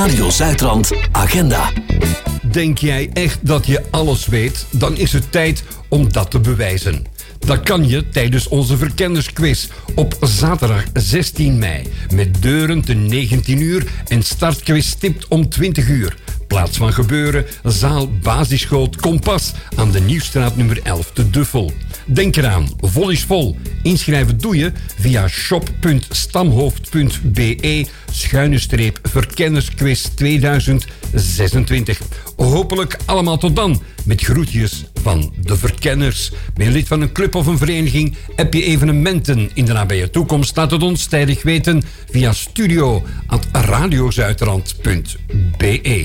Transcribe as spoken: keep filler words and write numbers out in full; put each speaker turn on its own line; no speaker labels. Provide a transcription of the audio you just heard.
Radio Zuidrand Agenda.
Denk jij echt dat je alles weet? Dan is het tijd om dat te bewijzen. Dat kan je tijdens onze verkennersquiz op zaterdag zestien mei. Met deuren te negentien uur en startquiz stipt om twintig uur. Plaats van gebeuren, zaal Basisschool Kompas aan de Nieuwstraat nummer elf te Duffel. Denk eraan, vol is vol. Inschrijven doe je via shop punt stamhoofd punt be schuine streep verkennersquiz tweeduizend zesentwintig. Hopelijk allemaal tot dan. Met groetjes van de verkenners. Ben je lid van een club of een vereniging? Heb je evenementen in de nabije toekomst? Laat het ons tijdig weten via studio at radiozuidrand punt be.